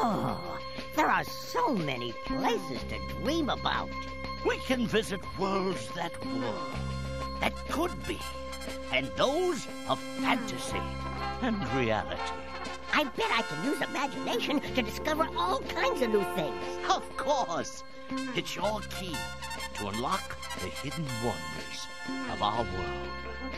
Oh, there are so many places to dream about. We can visit worlds that were, that could be, and those of fantasy and reality. I bet I can use imagination to discover all kinds of new things. Of course. It's your key to unlock the hidden wonders of our world.